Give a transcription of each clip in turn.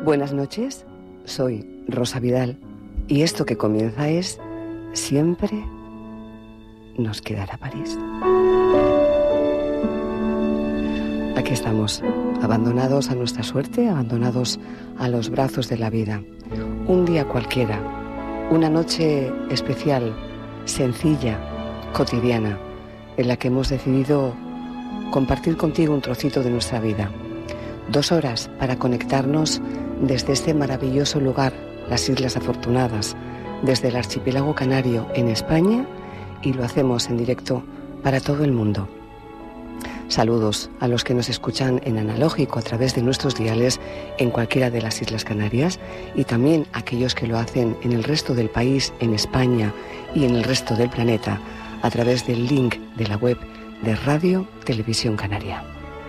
Buenas noches, soy Rosa Vidal y esto que comienza es Siempre nos quedará París. Aquí estamos, abandonados a nuestra suerte, abandonados a los brazos de la vida. Un día cualquiera, una noche especial, sencilla, cotidiana, en la que hemos decidido compartir contigo un trocito de nuestra vida. 2 horas para conectarnos desde este maravilloso lugar, las Islas Afortunadas, desde el archipiélago canario en España, y lo hacemos en directo para todo el mundo. Saludos a los que nos escuchan en analógico a través de nuestros diales en cualquiera de las Islas Canarias, y también a aquellos que lo hacen en el resto del país, en España y en el resto del planeta, a través del link de la web de Radio Televisión Canaria.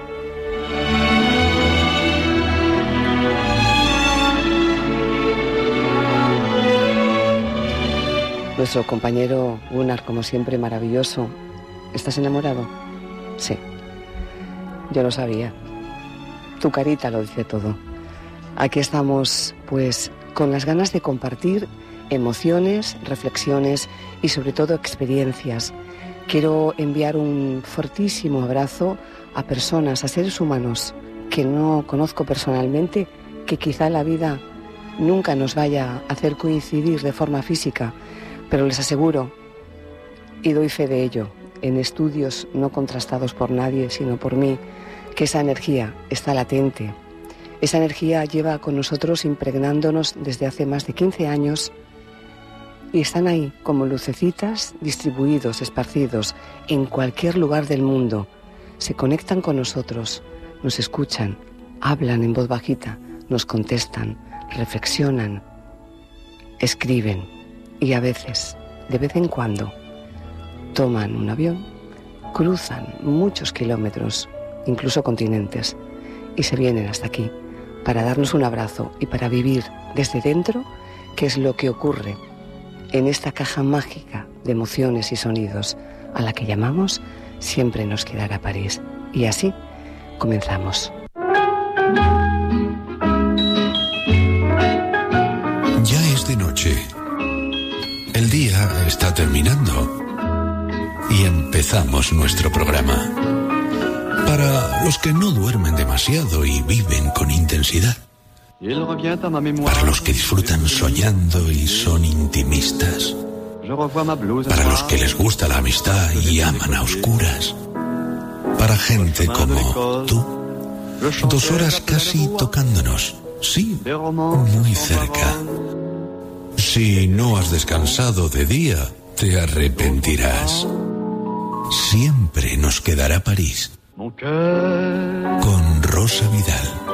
Nuestro compañero Gunnar, como siempre, maravilloso. ¿Estás enamorado? Sí. Yo lo sabía. Tu carita lo dice todo. Aquí estamos, pues, con las ganas de compartir emociones, reflexiones y, sobre todo, experiencias. Quiero enviar un fortísimo abrazo a personas, a seres humanos que no conozco personalmente, que quizá la vida nunca nos vaya a hacer coincidir de forma física, pero les aseguro, y doy fe de ello, en estudios no contrastados por nadie, sino por mí, que esa energía está latente. Esa energía lleva con nosotros impregnándonos desde hace más de 15 años y están ahí como lucecitas distribuidos, esparcidos en cualquier lugar del mundo. Se conectan con nosotros, nos escuchan, hablan en voz bajita, nos contestan, reflexionan, escriben. Y a veces, de vez en cuando, toman un avión, cruzan muchos kilómetros, incluso continentes, y se vienen hasta aquí para darnos un abrazo y para vivir desde dentro qué es lo que ocurre en esta caja mágica de emociones y sonidos a la que llamamos Siempre nos quedará París. Y así comenzamos. Ya es de noche. El día está terminando y empezamos nuestro programa. Para los que no duermen demasiado y viven con intensidad. Para los que disfrutan soñando y son intimistas. Para los que les gusta la amistad y aman a oscuras. Para gente como tú. 2 horas casi tocándonos. Sí, muy cerca. Si no has descansado de día, te arrepentirás. Siempre nos quedará París. Con Rosa Vidal.